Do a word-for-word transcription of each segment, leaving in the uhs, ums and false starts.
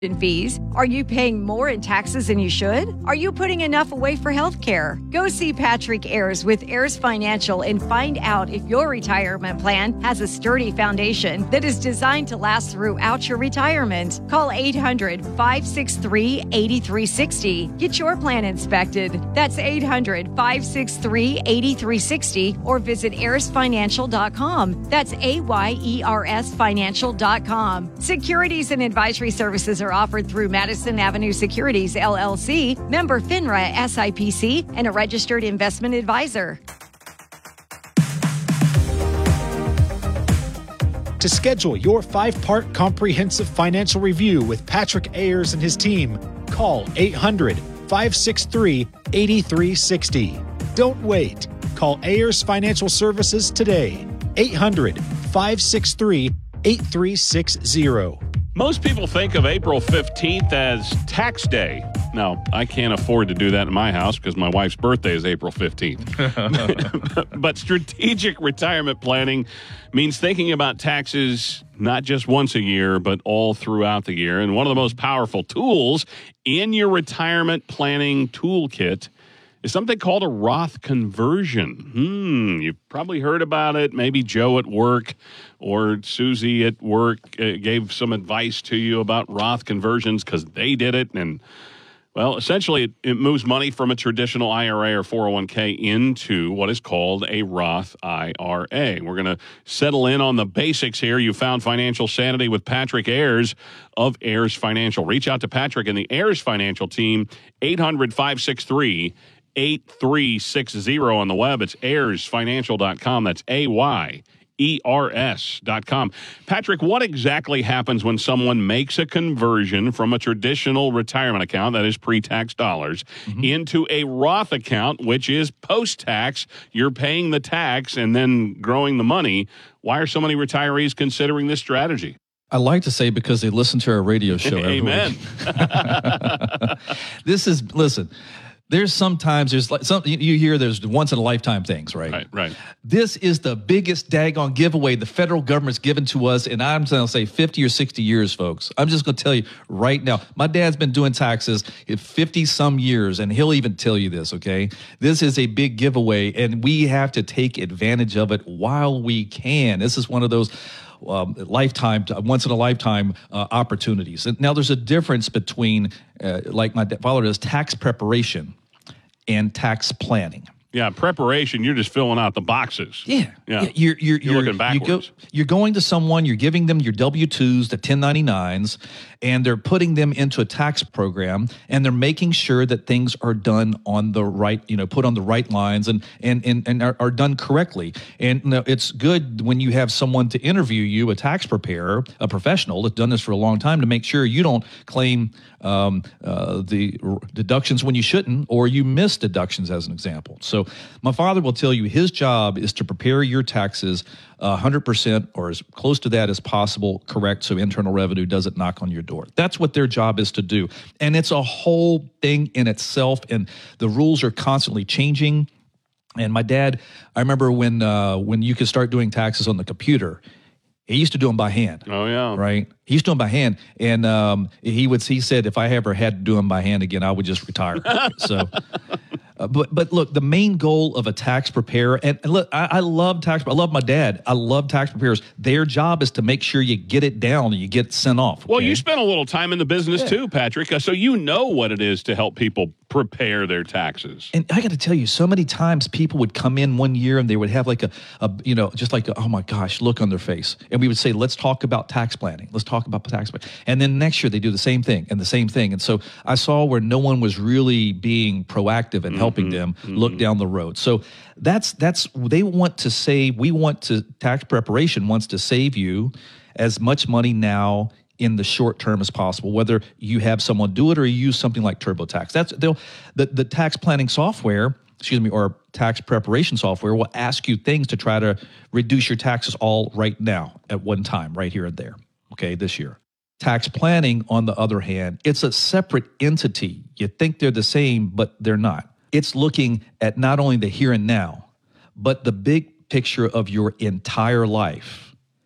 in fees? Are you paying more in taxes than you should? Are you putting enough away for health care? Go see Patrick Ayers with Ayers Financial and find out if your retirement plan has a sturdy foundation that is designed to last throughout your retirement. Call eight hundred, five six three, eight three six zero. Get your plan inspected. That's eight hundred, five six three, eight three six zero or visit ayers financial dot com. That's A Y E R S financial dot com. Securities and advisory services are offered through Madison Avenue Securities, L L C, member FINRA S I P C, and a registered investment advisor. To schedule your five-part comprehensive financial review with Patrick Ayers and his team, call eight hundred, five six three, eight three six zero. Don't wait. Call Ayers Financial Services today. eight hundred, five six three, eight three six zero. Most people think of April fifteenth as tax day. Now, I can't afford to do that in my house because my wife's birthday is April fifteenth. But strategic retirement planning means thinking about taxes not just once a year, but all throughout the year. And one of the most powerful tools in your retirement planning toolkit is something called a Roth conversion. Hmm, you've probably heard about it. Maybe Joe at work or Susie at work uh, gave some advice to you about Roth conversions because they did it. And, well, essentially it, it moves money from a traditional I R A or four oh one k into what is called a Roth I R A. We're going to settle in on the basics here. You found financial sanity with Patrick Ayers of Ayers Financial. Reach out to Patrick and the Ayers Financial team, eight hundred, five six three, eight three six zero on the web. It's ayers financial dot com. That's A Y E R S dot com. Patrick, what exactly happens when someone makes a conversion from a traditional retirement account, that is pre-tax dollars, mm-hmm. into a Roth account, which is post-tax? You're paying the tax and then growing the money. Why are so many retirees considering this strategy? I like to say because they listen to our radio show every Amen. week. This is, listen, there's sometimes, there's like some, you hear there's once in a lifetime things, right? Right, right. This is the biggest daggone giveaway the federal government's given to us, and I'm going to say fifty or sixty years, folks. I'm just going to tell you right now, my dad's been doing taxes in fifty some years, and he'll even tell you this, okay? This is a big giveaway, and we have to take advantage of it while we can. This is one of those Um, lifetime, once in a lifetime uh, opportunities. And now there's a difference between, uh, like my father does, tax preparation and tax planning. Yeah, preparation, you're just filling out the boxes. Yeah. Yeah. You're, you're, You're looking backwards. You go, you're going to someone, you're giving them your W two's, the ten ninety-nines, and they're putting them into a tax program, and they're making sure that things are done on the right, you know, put on the right lines and and and, and are, are done correctly. And you know, it's good when you have someone to interview you, a tax preparer, a professional that's done this for a long time, to make sure you don't claim um, uh, the r- deductions when you shouldn't, or you miss deductions, as an example. So my father will tell you his job is to prepare your taxes one hundred percent or as close to that as possible correct, so Internal Revenue doesn't knock on your door. That's what their job is to do. And it's a whole thing in itself, and the rules are constantly changing. And my dad, I remember when uh, when you could start doing taxes on the computer, he used to do them by hand. Oh, yeah. Right? He used to do them by hand. And um, he would. He said, if I ever had to do them by hand again, I would just retire. So, uh, but but look, the main goal of a tax preparer, and, and look, I, I love tax. I love my dad. I love tax preparers. Their job is to make sure you get it down and you get it sent off. Okay? Well, you spent a little time in the business Yeah. too, Patrick, uh, so you know what it is to help people prepare their taxes. And I got to tell you, so many times people would come in one year and they would have like a, a you know, just like, a, oh my gosh, look on their face. And we would say, let's talk about tax planning. Let's talk about tax planning. And then next year they do the same thing and the same thing. And so I saw where no one was really being proactive and helping Mm-hmm. them mm-hmm. look down the road. So that's, that's, they want to save, we want to, tax preparation wants to save you as much money now in the short term as possible, whether you have someone do it or you use something like TurboTax. That's they'll the, the tax planning software, excuse me, or tax preparation software will ask you things to try to reduce your taxes all right now at one time, right here and there, okay, this year. Tax planning, on the other hand, it's a separate entity. You think they're the same, but they're not. It's looking at not only the here and now, but the big picture of your entire life.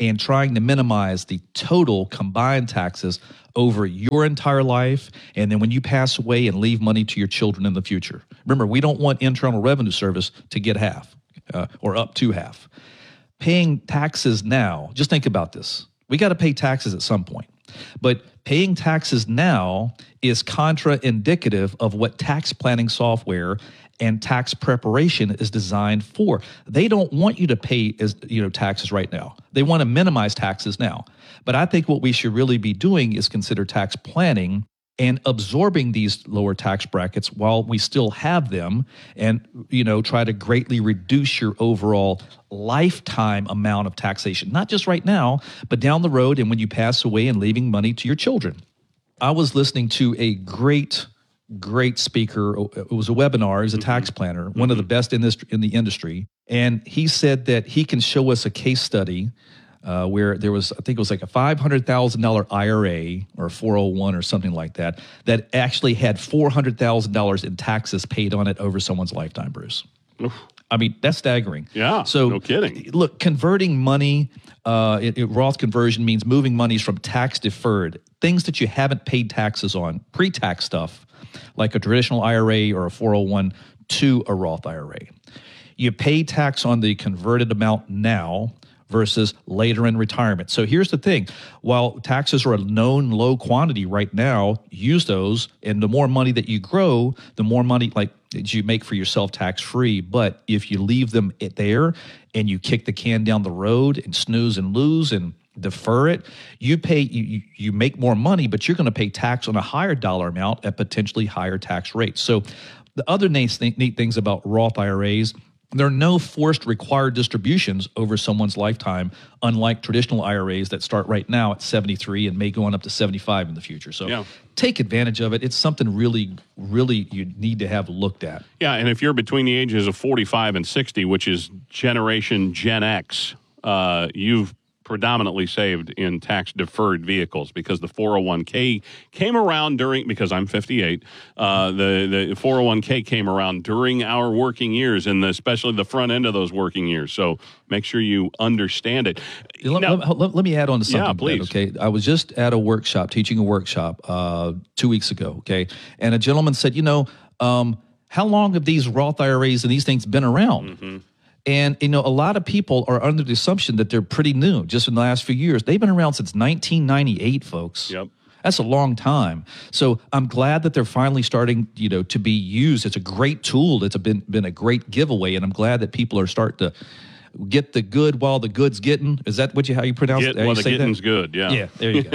and trying to minimize the total combined taxes over your entire life, and then when you pass away and leave money to your children in the future. Remember, we don't want Internal Revenue Service to get half uh, or up to half. Paying taxes now, just think about this. We got to pay taxes at some point, but paying taxes now is contraindicative of what tax planning software and tax preparation is designed for. They don't want you to pay as you know taxes right now. They want to minimize taxes now. But I think what we should really be doing is consider tax planning and absorbing these lower tax brackets while we still have them, and you know try to greatly reduce your overall lifetime amount of taxation, not just right now, but down the road and when you pass away and leaving money to your children. I was listening to a great great speaker. It was a webinar. He's a tax planner, one mm-hmm. of the best in this in the industry, and he said that he can show us a case study uh, where there was, I think it was like a five hundred thousand dollars I R A or a four oh one or something like that, that actually had four hundred thousand dollars in taxes paid on it over someone's lifetime, Bruce. Oof. I mean, that's staggering. Yeah, so, no kidding. Look, converting money, uh, it, it, Roth conversion means moving monies from tax deferred, things that you haven't paid taxes on, pre-tax stuff, like a traditional I R A or a four oh one, to a Roth I R A. You pay tax on the converted amount now versus later in retirement. So here's the thing. While taxes are a known low quantity right now, use those, and the more money that you grow, the more money like that you make for yourself tax-free. But if you leave them there and you kick the can down the road and snooze and lose and defer it, you pay you, you make more money, but you're going to pay tax on a higher dollar amount at potentially higher tax rates. So the other neat, neat things about Roth I R As, there are no forced required distributions over someone's lifetime, unlike traditional I R As that start right now at seventy-three and may go on up to seventy-five in the future. So yeah. Take advantage of it. It's something really, really you need to have looked at. Yeah, and if you're between the ages of forty-five and sixty, which is Generation Gen X, uh, you've predominantly saved in tax-deferred vehicles because the four oh one k came around during, because I'm fifty-eight, uh, the, the four oh one k came around during our working years, and especially the front end of those working years. So make sure you understand it. Let, now, let, let, let me add on to something. Yeah, please. That, okay, I was just at a workshop, teaching a workshop uh, two weeks ago, okay, and a gentleman said, you know, um, how long have these Roth I R As and these things been around? Mm-hmm. And, you know, a lot of people are under the assumption that they're pretty new, just in the last few years. They've been around since nineteen ninety-eight, folks. Yep. That's a long time. So I'm glad that they're finally starting, you know, to be used. It's a great tool. It's a been, been a great giveaway, and I'm glad that people are starting to get the good while the good's getting. Is that what you how you pronounce Get it? while the getting's good, yeah. Yeah, there you go.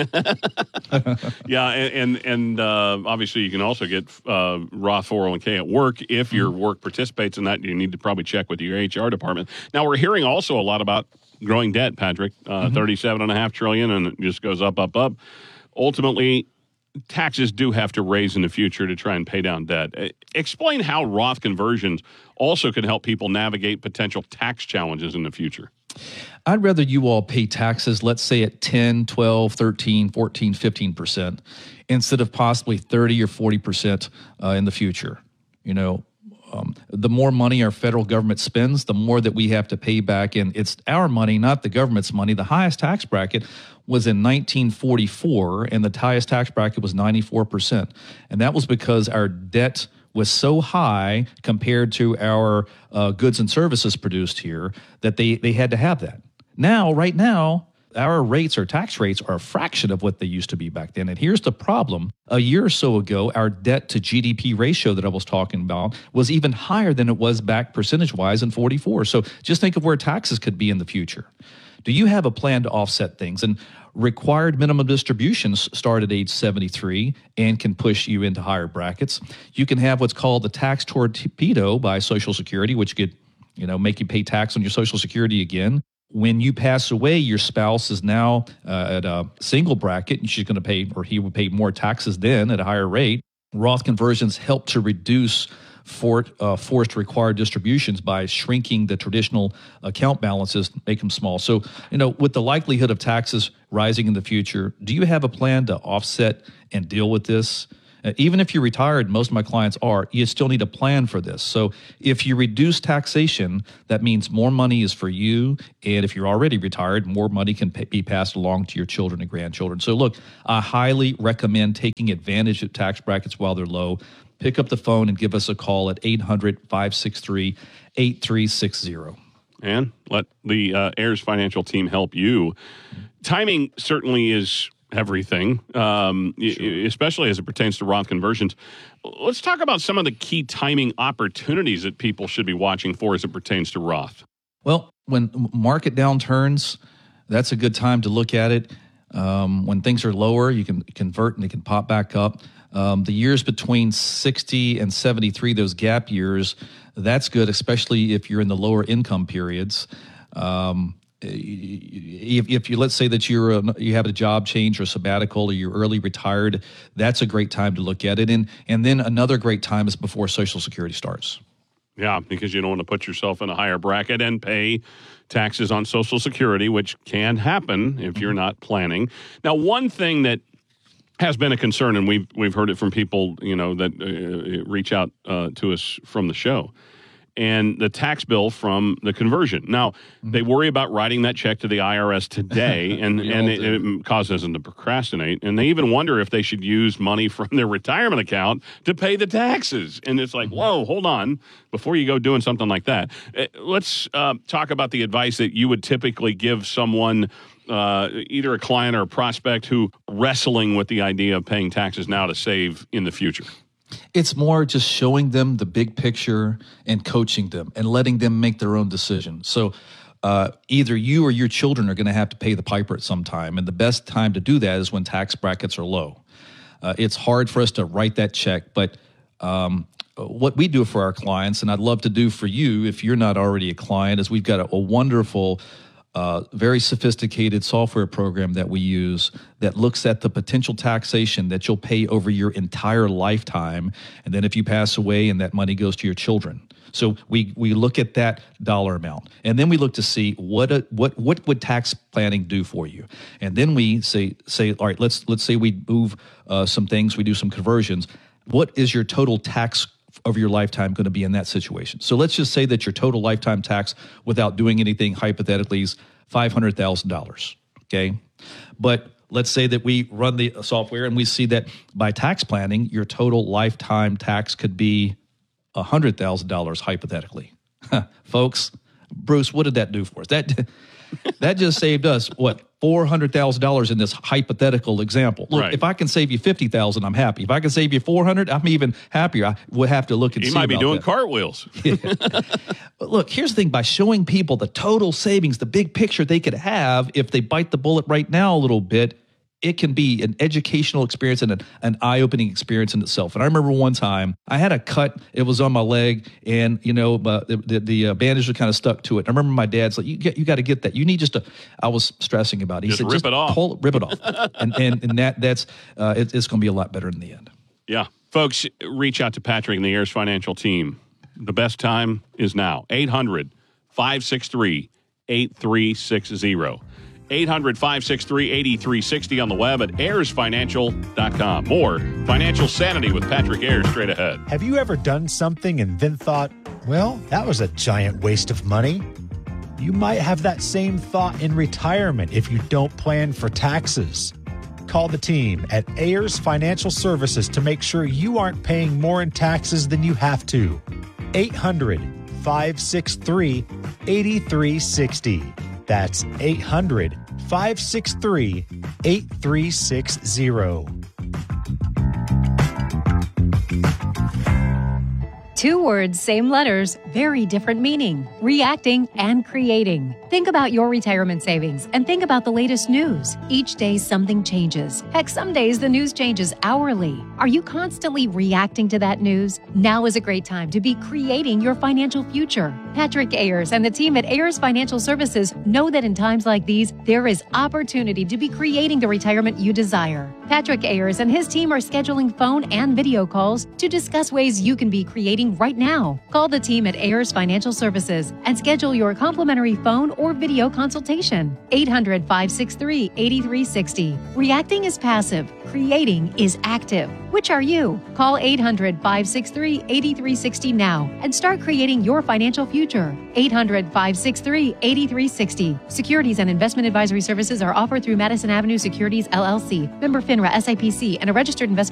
yeah, and and, and uh, obviously you can also get uh, Roth four oh one k at work. If your work participates in that, you need to probably check with your H R department. Now, we're hearing also a lot about growing debt, Patrick, uh, mm-hmm. thirty-seven point five trillion dollars, and it just goes up, up, up. Ultimately, taxes do have to raise in the future to try and pay down debt. Explain how Roth conversions also can help people navigate potential tax challenges in the future. I'd rather you all pay taxes, let's say at ten, twelve, thirteen, fourteen, fifteen percent instead of possibly thirty or forty percent uh, in the future. You know, um, the more money our federal government spends, the more that we have to pay back. And it's our money, not the government's money. The highest tax bracket was in nineteen forty-four, and the highest tax bracket was ninety-four percent. And that was because our debt was so high compared to our uh, goods and services produced here that they, they had to have that. Now, right now, our rates, our tax rates, are a fraction of what they used to be back then. And here's the problem. A year or so ago, our debt to G D P ratio that I was talking about was even higher than it was back percentage-wise in forty-four. So just think of where taxes could be in the future. Do you have a plan to offset things? And required minimum distributions start at age seventy-three and can push you into higher brackets. You can have what's called the tax torpedo by Social Security, which could, you know, make you pay tax on your Social Security again. When you pass away, your spouse is now uh, at a single bracket, and she's going to pay, or he would pay more taxes then at a higher rate. Roth conversions help to reduce For, uh, forced required distributions by shrinking the traditional account balances, make them small. So, you know, with the likelihood of taxes rising in the future, do you have a plan to offset and deal with this? Uh, even if you're retired, most of my clients are, you still need a plan for this. So if you reduce taxation, that means more money is for you. And if you're already retired, more money can pay, be passed along to your children and grandchildren. So look, I highly recommend taking advantage of tax brackets while they're low. Pick up the phone and give us a call at eight hundred, five six three, eight three six zero. And let the uh, Ayers Financial team help you. Timing certainly is everything, um, sure. especially as it pertains to Roth conversions. Let's talk about some of the key timing opportunities that people should be watching for as it pertains to Roth. Well, when market downturns, that's a good time to look at it. Um, when things are lower, you can convert and they can pop back up. Um, the years between sixty and seventy-three, those gap years, that's good, especially if you're in the lower income periods. Um, If, if you let's say that you're a, you have a job change or sabbatical or you're early retired, that's a great time to look at it. And and then another great time is before Social Security starts. Yeah, because you don't want to put yourself in a higher bracket and pay taxes on Social Security, which can happen if you're not planning. Now, one thing that has been a concern, and we've we've heard it from people, you know, that uh, reach out uh, to us from the show, and the tax bill from the conversion. Now, mm-hmm. they worry about writing that check to the I R S today, and, and it, it causes them to procrastinate. And they even wonder if they should use money from their retirement account to pay the taxes. And it's like, mm-hmm. whoa, hold on, before you go doing something like that. Uh, let's uh, talk about the advice that you would typically give someone, uh, either a client or a prospect, who wrestling with the idea of paying taxes now to save in the future. It's more just showing them the big picture and coaching them and letting them make their own decision. So uh, either you or your children are going to have to pay the piper at some time, and the best time to do that is when tax brackets are low. Uh, it's hard for us to write that check, but um, what we do for our clients, and I'd love to do for you if you're not already a client, is we've got a, a wonderful Uh, very sophisticated software program that we use that looks at the potential taxation that you'll pay over your entire lifetime. And then if you pass away, and that money goes to your children. So we we look at that dollar amount, and then we look to see what a, what what would tax planning do for you. And then we say say all right, let's let's say we move uh, some things, we do some conversions. What is your total tax of your lifetime going to be in that situation? So let's just say that your total lifetime tax without doing anything hypothetically is five hundred thousand dollars, okay? But let's say that we run the software and we see that by tax planning, your total lifetime tax could be one hundred thousand dollars hypothetically. Folks, Bruce, what did that do for us? That that just saved us, what, four hundred thousand dollars in this hypothetical example. Look, right. If I can save you fifty thousand dollars, I'm happy. If I can save you four hundred dollars, I'm even happier. I would have to look and he see might be about doing that. cartwheels. Yeah. But look, here's the thing. By showing people the total savings, the big picture they could have if they bite the bullet right now a little bit, it can be an educational experience and an, an eye-opening experience in itself. And I remember one time I had a cut. It was on my leg, and you know uh, the the, the uh, bandage was kind of stuck to it. I remember my dad's like, "You get, you got to get that. You need just to." I was stressing about it. He just said, rip "Just it off. pull, rip it off," and and and that that's uh, it, it's going to be a lot better in the end. Yeah, folks, reach out to Patrick and the Ayers Financial team. The best time is now. eight hundred, five six three, eight three six zero. eight hundred, five six three, eight three six zero on the web at ayers financial dot com. More Financial Sanity with Patrick Ayers straight ahead. Have you ever done something and then thought, well, that was a giant waste of money? You might have that same thought in retirement if you don't plan for taxes. Call the team at Ayers Financial Services to make sure you aren't paying more in taxes than you have to. eight hundred, five six three, eight three six zero. That's eight hundred, five six three, eight three six zero. Two words, same letters, very different meaning. Reacting and creating. Think about your retirement savings and think about the latest news. Each day something changes. Heck, some days the news changes hourly. Are you constantly reacting to that news? Now is a great time to be creating your financial future. Patrick Ayers and the team at Ayers Financial Services know that in times like these, there is opportunity to be creating the retirement you desire. Patrick Ayers and his team are scheduling phone and video calls to discuss ways you can be creating phone right now. Call the team at Ayers Financial Services and schedule your complimentary phone or video consultation. eight hundred, five six three, eight three six zero. Reacting is passive. Creating is active. Which are you? Call eight hundred, five six three, eight three six zero now and start creating your financial future. eight hundred, five six three, eight three six zero. Securities and investment advisory services are offered through Madison Avenue Securities, L L C. Member FINRA S I P C and a registered investment